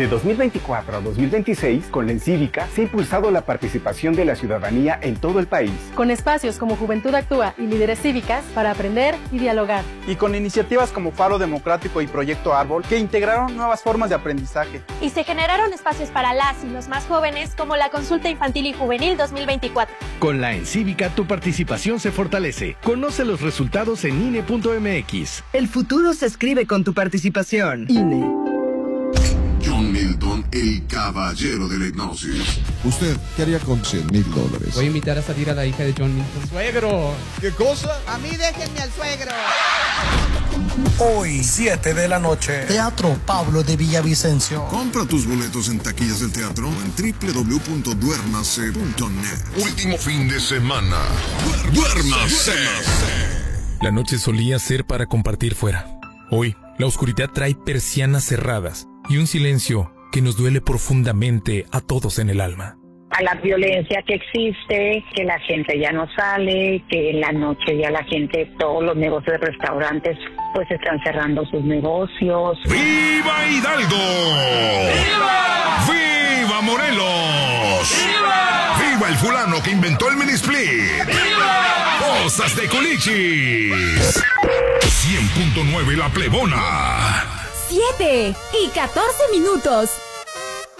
De 2024 a 2026, con la Encívica se ha impulsado la participación de la ciudadanía en todo el país. Con espacios como Juventud Actúa y Líderes Cívicas para aprender y dialogar. Y con iniciativas como Faro Democrático y Proyecto Árbol que integraron nuevas formas de aprendizaje. Y se generaron espacios para las y los más jóvenes como la Consulta Infantil y Juvenil 2024. Con la Encívica tu participación se fortalece. Conoce los resultados en INE.mx. El futuro se escribe con tu participación. INE. John Milton, el caballero de la hipnosis. ¿Usted qué haría con $100,000? Voy a invitar a salir a la hija de John Milton. ¡Suegro! ¿Qué cosa? A mí déjenme al suegro. Hoy, 7 de la noche. Teatro Pablo de Villavicencio. Compra tus boletos en taquillas del teatro o en www.duermase.net. Último fin de semana. ¡Duérmase! La noche solía ser para compartir fuera. Hoy, la oscuridad trae persianas cerradas y un silencio que nos duele profundamente a todos en el alma. A la violencia que existe, que la gente ya no sale, que en la noche ya la gente, todos los negocios de restaurantes, pues están cerrando sus negocios. ¡Viva Hidalgo! ¡Viva! ¡Viva Morelos! ¡Viva! ¡Viva el fulano que inventó el mini split! ¡Viva! ¡Cosas de Culichis! 100.9 La Plebona. 7 y 14 minutos.